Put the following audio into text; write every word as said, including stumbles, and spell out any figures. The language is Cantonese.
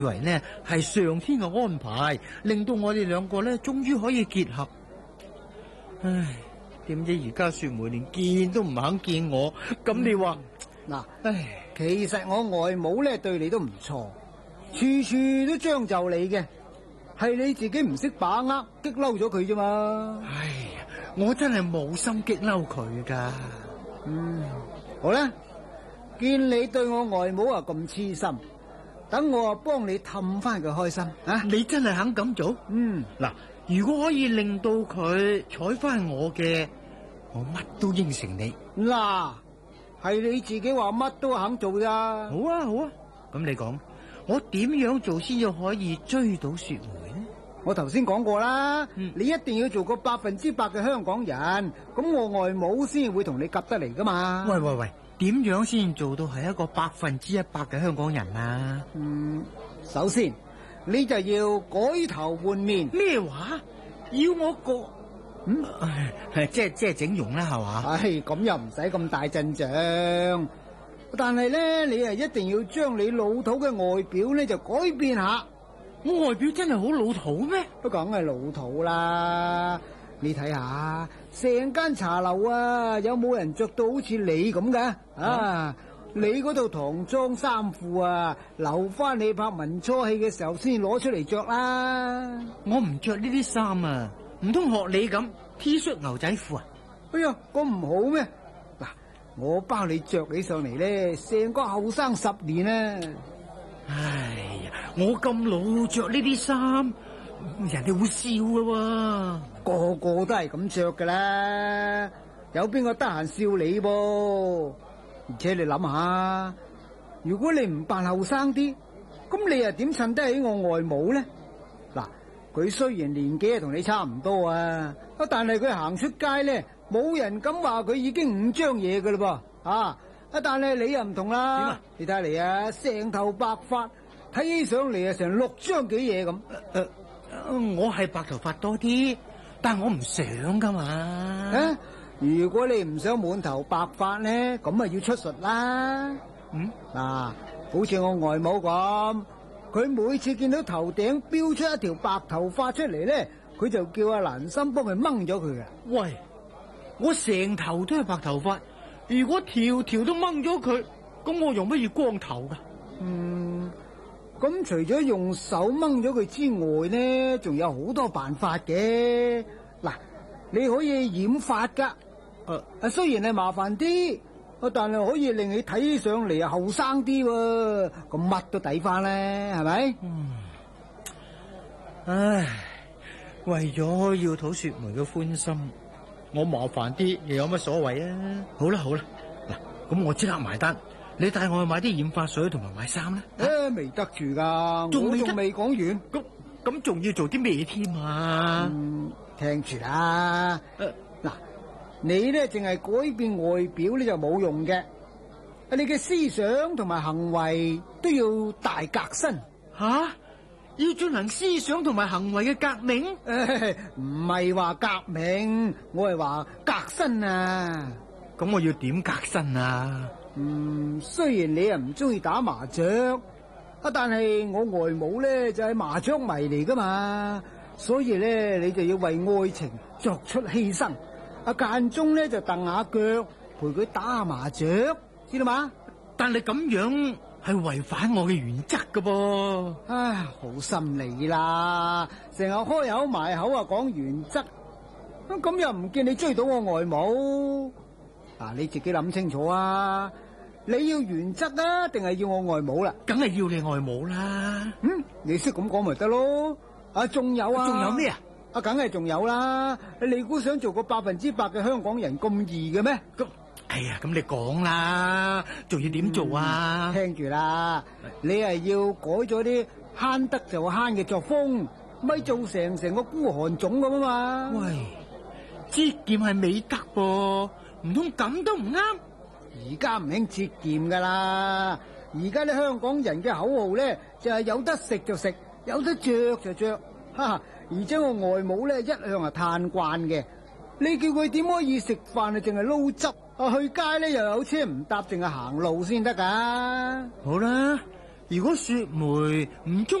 為呢係上天嘅安排，令到我哋兩個呢終於可以結合。唉，點知而家雪梅連見都唔肯見我，咁你話嗱？ 唉， 其實我外母咧對你都唔錯，處處都將就你嘅，係你自己唔識把握，激嬲咗佢啫嘛。 唉呀，我真係冇心激嬲佢噶。 嗯，好啦，見你對我外母啊咁痴心，等我啊幫你氹翻佢開心啊！ 你真係肯咁做？ 嗯， 嗱，如果可以令到佢睬翻我嘅，我乜都應承你。 嗱，係你自己話乜都肯做咋？ 好啊，好啊，咁你講，我點樣做先至可以追到雪梅呢？ 我頭先講過啦， 嗯你一定要做個百分之百嘅香港人，咁我外母先會同你夾得嚟噶嘛。 喂喂喂，點樣先做到係一個百分之一百嘅香港人啊？ 嗯，首先你就要改頭換面。 咩話？要我個？ 嗯， 唉即係即係整容啦，係嘛？ 唉，咁又唔使咁大陣仗，但係咧，你係一定要將你老土嘅外表咧就改變下。 我外表真係好老土咩？ 都梗係老土啦！你睇下，成間茶樓啊，有冇人着到好似你咁嘅？啊，啊你嗰套唐裝衫褲啊，留翻你拍文初戲嘅時候先攞出嚟着啦。 我唔着呢啲衫啊，唔通學你咁 T 恤牛仔褲啊？ 哎呀，咁唔好咩？嗱，我包你着起上嚟咧，成個後生十年啊！ 唉呀，我咁老着呢啲衫，人哋會笑噶。 個個都係咁着噶啦，有邊個得閒笑你噃？而且你諗下，如果你唔扮後生啲，咁你又點襯得起我外母咧？嗱，佢雖然年紀係同你差唔多啊，但係佢行出街咧，冇人敢話佢已經五張嘢噶啦噃啊！啊！但係你又唔同啦，點啊？你睇下你啊，成頭白髮，睇起上嚟啊，成六張幾嘢咁。誒、 呃呃，我係白頭髮多啲，但係我唔想噶嘛。 啊，如果你唔想滿頭白髮咧，咁啊要出術啦。 嗯， 嗱、啊，好似我外母咁，佢每次見到頭頂飆出一條白頭髮出嚟咧，佢就叫阿蘭心幫佢掹咗佢嘅。 喂，我成頭都係白頭髮。如果條條都掹咗佢，咁我用乜嘢光頭噶？ 嗯，咁除咗用手掹咗佢之外呢，仲有好多辦法嘅。嗱，你可以染髮噶，誒、啊，雖然係麻煩啲，但係可以令你睇起上嚟後生啲，咁乜都抵翻咧，係咪？ 嗯，唉，為咗要討雪梅嘅歡心，我麻煩啲又有乜所謂啊？好啦好啦，嗱，咁我即刻埋單，你帶我去買啲染髮水同埋買衫啦。 誒，未得住噶，我仲未講完。 咁咁仲要做啲咩添啊？ 嗯，聽住啦。誒，嗱，你咧淨係改變外表咧就冇用嘅，你嘅思想同埋行為都要大革新。 吓、啊？要進行思想同埋行為嘅革命？ 誒，唔係話革命，我係話革新啊！ 咁我要點革新啊？ 嗯，雖然你又唔中意打麻雀，啊，但係我外母咧就係麻雀迷嚟噶嘛，所以咧你就要為愛情作出犧牲，啊，間中咧就蹬下腳陪佢打下麻雀，知道嘛？ 但係咁樣係違反我嘅原則噶噃。 唉，好心你啦，成日開口埋口啊講原則，咁又唔見你追到我外母。嗱、啊，你自己諗清楚啊！你要原則啊，定係要我外母啦？ 梗係要你外母啦。 嗯，你識咁講咪得咯？啊，仲有啊？ 仲有咩啊？ 啊，梗係仲有啦！你估想做個百分之百嘅香港人咁易嘅咩？ 咁，哎呀，咁你講啦，仲要點做啊？ 嗯、聽住啦，你係要改咗啲慳得就慳嘅作風，咪做成成個孤寒種咁啊嘛！ 喂，節儉係美德噃。唔通咁都唔啱？ 而家唔興節儉噶啦，而家啲香港人嘅口號咧就係有得食就食，有得着就着，哈哈！而且我外母咧一向係嘆慣嘅，你叫佢點可以食飯啊？淨係撈汁啊？去街咧又有車唔搭，淨係行路先得噶。 好啦， 如果雪梅唔中